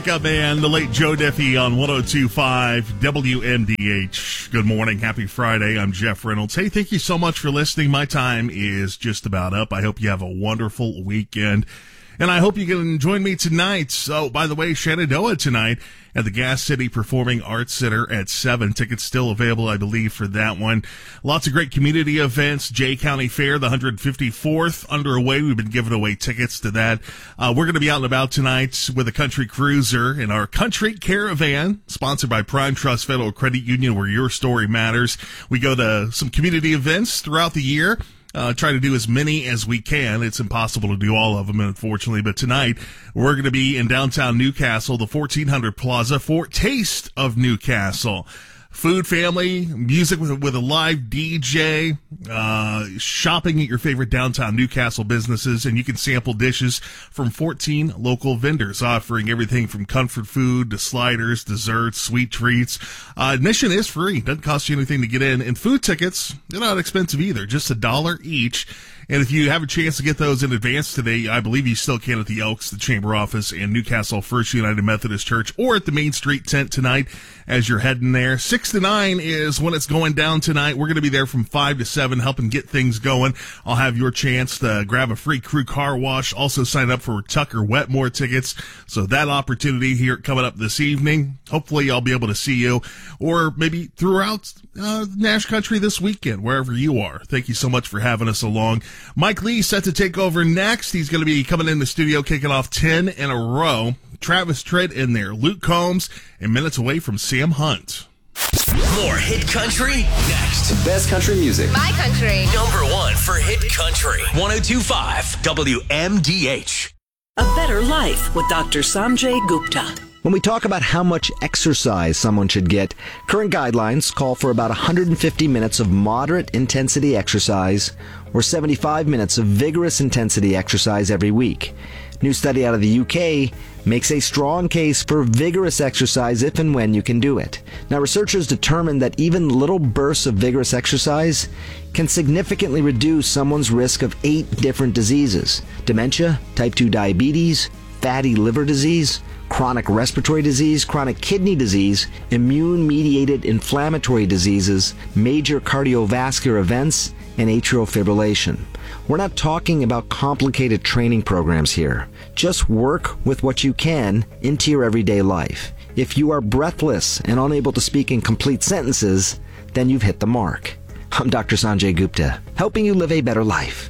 Up and the late Joe Diffie on 102.5 WMDH. Good morning. Happy Friday. I'm Jeff Reynolds. Hey, thank you so much for listening. My time is just about up. I hope you have a wonderful weekend. And I hope you can join me tonight. So, by the way, Shenandoah tonight at the Gas City Performing Arts Center at 7. Tickets still available, I believe, for that one. Lots of great community events. Jay County Fair, the 154th, underway. We've been giving away tickets to that. We're going to be out and about tonight with a country cruiser in our country caravan, sponsored by Prime Trust Federal Credit Union, where your story matters. We go to some community events throughout the year. Try to do as many as we can. It's impossible to do all of them, unfortunately. But tonight, we're going to be in downtown Newcastle, the 1400 Plaza for Taste of Newcastle. Food, family, music with a live DJ, shopping at your favorite downtown Newcastle businesses, and you can sample dishes from 14 local vendors offering everything from comfort food to sliders, desserts, sweet treats. Admission is free. Doesn't cost you anything to get in. And food tickets, they're not expensive either, just $1 each. And if you have a chance to get those in advance today, I believe you still can at the Elks, the Chamber Office, and Newcastle First United Methodist Church, or at the Main Street tent tonight as you're heading there. 6 to 9 is when it's going down tonight. We're going to be there from 5 to 7, helping get things going. I'll have your chance to grab a free crew car wash. Also sign up for Tucker Wetmore tickets. So that opportunity here coming up this evening. Hopefully I'll be able to see you, or maybe throughout Nash Country this weekend, wherever you are. Thank you so much for having us along. Mike Lee set to take over next. He's going to be coming in the studio, kicking off 10 in a row. Travis Tritt in there, Luke Combs, and minutes away from Sam Hunt. More hit country next. The best country music. My country. Number one for hit country. 102.5 WMDH. A Better Life with Dr. Sanjay Gupta. When we talk about how much exercise someone should get, current guidelines call for about 150 minutes of moderate intensity exercise or 75 minutes of vigorous intensity exercise every week. New study out of the UK makes a strong case for vigorous exercise if and when you can do it. Now, researchers determined that even little bursts of vigorous exercise can significantly reduce someone's risk of 8 different diseases: dementia, type 2 diabetes, fatty liver disease, chronic respiratory disease, chronic kidney disease, immune-mediated inflammatory diseases, major cardiovascular events, and atrial fibrillation. We're not talking about complicated training programs here. Just work with what you can into your everyday life. If you are breathless and unable to speak in complete sentences, then you've hit the mark. I'm Dr. Sanjay Gupta, helping you live a better life.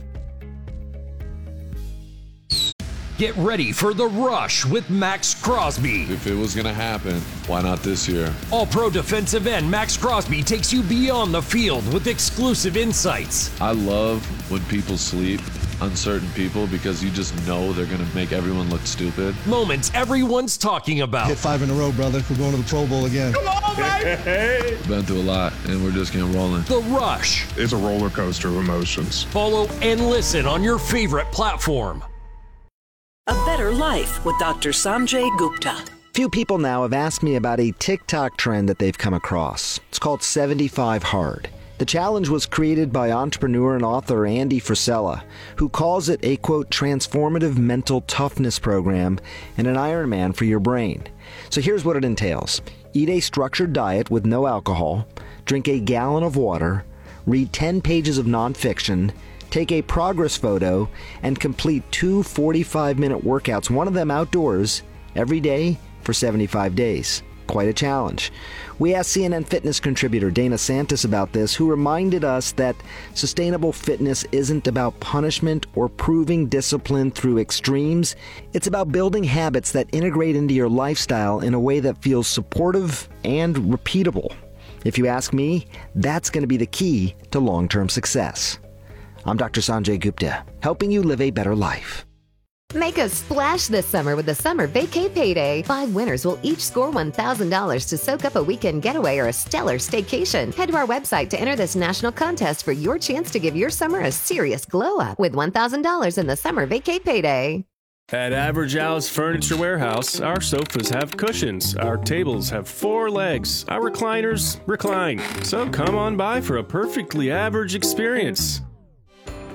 Get ready for The Rush with Max Crosby. If it was going to happen, why not this year? All-pro defensive end Max Crosby takes you beyond the field with exclusive insights. I love when people sleep on certain people because you just know they're going to make everyone look stupid. Moments everyone's talking about. Hit 5 in a row, brother. We're going to the Pro Bowl again. Come on, baby! Been through a lot, and we're just getting rolling. The Rush. It's a roller coaster of emotions. Follow and listen on your favorite platform. A Better Life with Dr. Sanjay Gupta. Few people now have asked me about a TikTok trend that they've come across. It's called 75 Hard. The challenge was created by entrepreneur and author Andy Frisella, who calls it a, quote, transformative mental toughness program and an Ironman for your brain. So here's what it entails. Eat a structured diet with no alcohol, drink a gallon of water, read 10 pages of nonfiction, take a progress photo, and complete 2 45-minute workouts, one of them outdoors, every day for 75 days. Quite a challenge. We asked CNN Fitness contributor Dana Santis about this, who reminded us that sustainable fitness isn't about punishment or proving discipline through extremes. It's about building habits that integrate into your lifestyle in a way that feels supportive and repeatable. If you ask me, that's going to be the key to long-term success. I'm Dr. Sanjay Gupta, helping you live a better life. Make a splash this summer with the Summer Vacay Payday. 5 winners will each score $1,000 to soak up a weekend getaway or a stellar staycation. Head to our website to enter this national contest for your chance to give your summer a serious glow-up with $1,000 in the Summer Vacay Payday. At Average Al's Furniture Warehouse, our sofas have cushions, our tables have 4 legs, our recliners recline. So come on by for a perfectly average experience.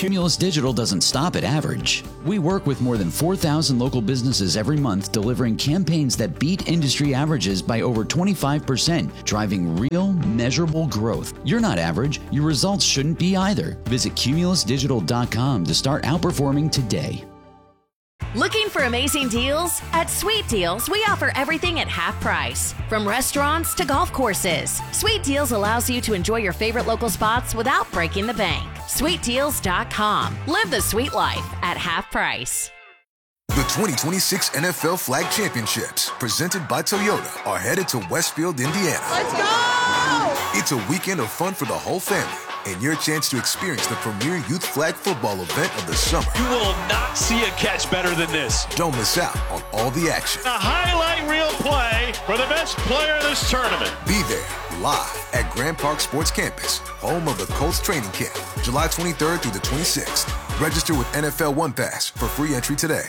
Cumulus Digital doesn't stop at average. We work with more than 4,000 local businesses every month, delivering campaigns that beat industry averages by over 25%, driving real, measurable growth. You're not average. Your results shouldn't be either. Visit cumulusdigital.com to start outperforming today. Looking for amazing deals? At Sweet Deals, we offer everything at half price. From restaurants to golf courses, Sweet Deals allows you to enjoy your favorite local spots without breaking the bank. SweetDeals.com. Live the sweet life at half price. The 2026 NFL Flag Championships, presented by Toyota, are headed to Westfield, Indiana. Let's go! It's a weekend of fun for the whole family, and your chance to experience the premier youth flag football event of the summer. You will not see a catch better than this. Don't miss out on all the action. A highlight reel play for the best player in this tournament. Be there live at Grand Park Sports Campus, home of the Colts training camp, July 23rd through the 26th. Register with NFL One Pass for free entry today.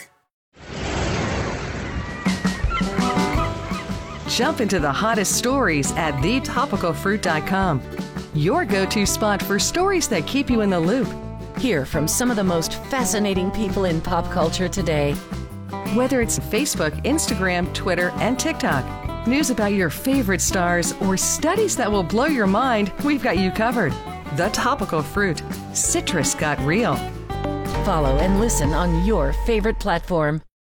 Jump into the hottest stories at thetopicalfruit.com. Your go-to spot for stories that keep you in the loop. Hear from some of the most fascinating people in pop culture today. Whether it's Facebook, Instagram, Twitter, and TikTok, news about your favorite stars, or studies that will blow your mind, we've got you covered. The Topical Fruit. Citrus got real. Follow and listen on your favorite platform.